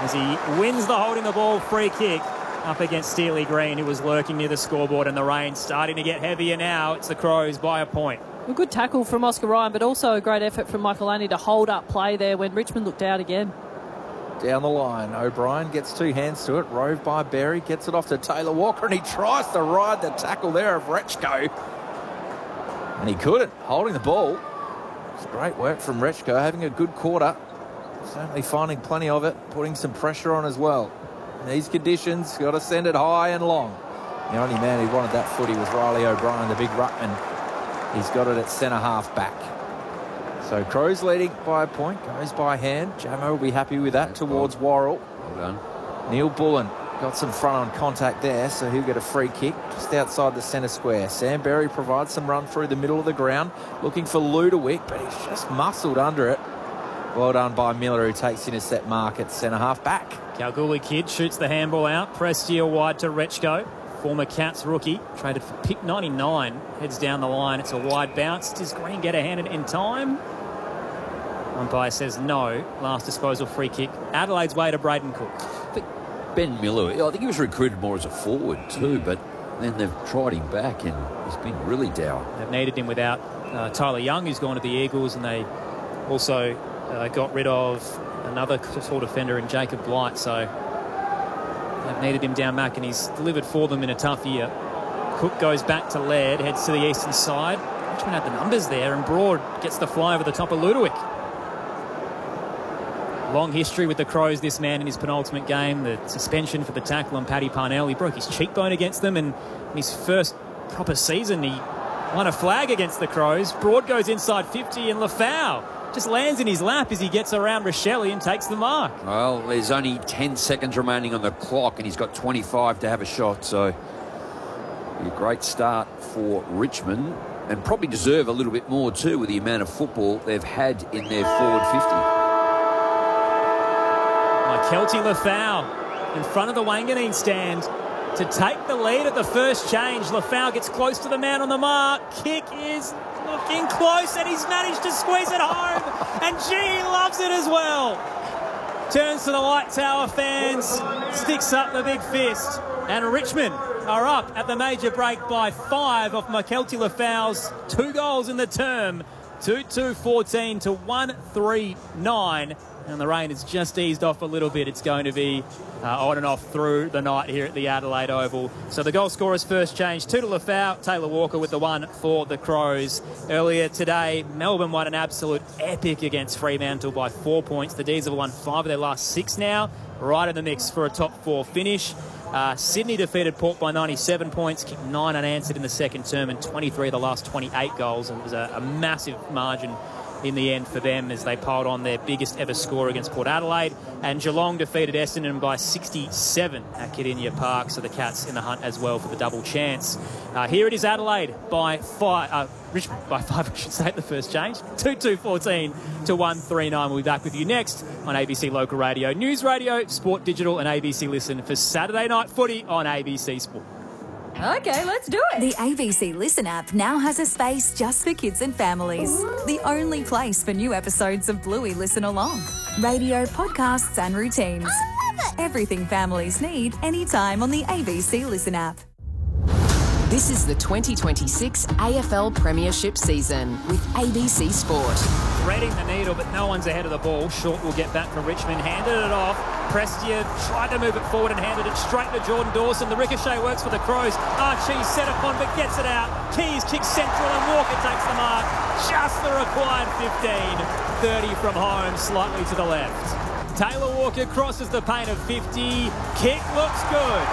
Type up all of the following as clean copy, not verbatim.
as he wins the holding the ball free kick up against Steely Green, who was lurking near the scoreboard, and the rain starting to get heavier now. It's the Crows by a point. A good tackle from Oscar Ryan, but also a great effort from Michael Aney to hold up play there when Richmond looked out again. Down the line, O'Brien gets two hands to it, rove by Berry, gets it off to Taylor Walker, and he tries to ride the tackle there of Rechko. And he couldn't, holding the ball. It's great work from Rechko, having a good quarter. Certainly finding plenty of it, putting some pressure on as well. In these conditions, got to send it high and long. The only man who wanted that footy was Riley O'Brien, the big ruckman. He's got it at centre-half back. So Crows leading by a point, goes by hand. Jamo will be happy with that towards Worrell. Well done. Neil Bullen got some front-on contact there, so he'll get a free kick just outside the centre square. Sam Berry provides some run through the middle of the ground, looking for Ludowick, but he's just muscled under it. Well done by Miller, who takes intercept mark at centre-half back. Kalgoorlie kid shoots the handball out. Prestia wide to Rechko. Former Cats rookie, traded for pick 99, heads down the line. It's a wide bounce. Does Green get a hand in time? Umpire says no. Last disposal free kick. Adelaide's way to Braden Cook. I think Ben Miller, I think he was recruited more as a forward too, but then they've tried him back and he's been really dour. They've needed him without Tyler Young, who's gone to the Eagles, and they also got rid of another tall defender in Jacob Blight, so they've needed him down back, and he's delivered for them in a tough year. Cook goes back to Laird, heads to the eastern side. Richmond had the numbers there, and Broad gets the fly over the top of Ludowick. Long history with the Crows, this man, in his penultimate game. The suspension for the tackle on Paddy Parnell. He broke his cheekbone against them, and in his first proper season, he won a flag against the Crows. Broad goes inside 50, and Lafau just lands in his lap as he gets around Rochelle and takes the mark. Well, there's only 10 seconds remaining on the clock, and he's got 25 to have a shot, so a great start for Richmond, and probably deserve a little bit more too with the amount of football they've had in their forward 50. Kelty Lafau in front of the Wanganeen stand to take the lead at the first change. Lafau gets close to the man on the mark. Kick is looking close, and he's managed to squeeze it home. And G loves it as well. Turns to the Light Tower fans, sticks up the big fist. And Richmond are up at the major break by 5 off Kelty Lafau's 2 goals in the term. 2-2-14 to 1-3-9. And the rain has just eased off a little bit. It's going to be on and off through the night here at the Adelaide Oval. So the goal scorer's first change, 2 to Lafau, Taylor Walker with the 1 for the Crows. Earlier today, Melbourne won an absolute epic against Fremantle by 4 points. The D's have won 5 of their last 6 now, right in the mix for a top 4 finish. Sydney defeated Port by 97 points, kicked 9 unanswered in the second term, and 23 of the last 28 goals. And it was a massive margin in the end for them as they piled on their biggest ever score against Port Adelaide. And Geelong defeated Essendon by 67 at Kardinia Park, so the Cats in the hunt as well for the double chance. Here it is, Adelaide by 5, Richmond by 5, I should say, at the first change. 2-2-14 to 1-3-9. We'll be back with you next on ABC Local Radio, News Radio, Sport Digital and ABC Listen for Saturday Night Footy on ABC Sport. Okay, let's do it. The ABC Listen app now has a space just for kids and families. The only place for new episodes of Bluey Listen Along. Radio, podcasts and routines. I love it. Everything families need, anytime on the ABC Listen app. This is the 2026 AFL Premiership season with ABC Sport. Threading the needle, but no one's ahead of the ball. Short will get back for Richmond. Handed it off. Prestia tried to move it forward and handed it straight to Jordan Dawson. The ricochet works for the Crows. Archie set upon but gets it out. Keys kicks central and Walker takes the mark. Just the required 15. 30 from home, slightly to the left. Taylor Walker crosses the paint of 50. Kick looks good.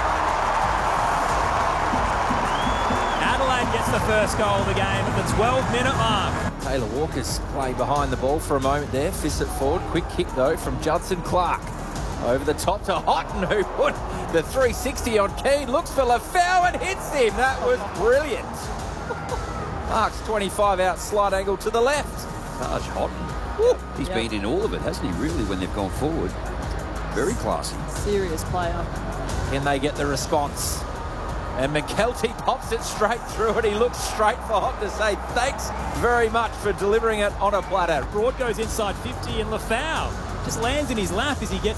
Adelaide gets the first goal of the game at the 12-minute mark. Taylor Walker's playing behind the ball for a moment there. Fists it forward. Quick kick, though, from Judson Clark. Over the top to Houghton, who put the 360 on Keane. Looks for Lafau and hits him. That was brilliant. Marks 25 out, slight angle to the left. Taj Houghton. He's been in all of it, hasn't he, really, when they've gone forward? Very classy. Serious player. Can they get the response? And McKelty pops it straight through it. He looks straight for Houghton to say thanks very much for delivering it on a platter. Broad goes inside 50 and Lafau just lands in his lap as he gets